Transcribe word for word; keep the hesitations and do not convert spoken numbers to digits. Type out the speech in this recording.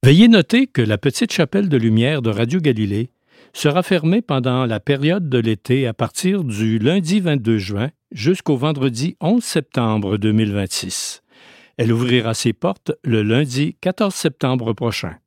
Veuillez noter que la petite chapelle de lumière de Radio Galilée sera fermée pendant la période de l'été à partir du lundi vingt-deux juin jusqu'au vendredi onze septembre deux mille vingt-six. Elle ouvrira ses portes le lundi quatorze septembre prochain.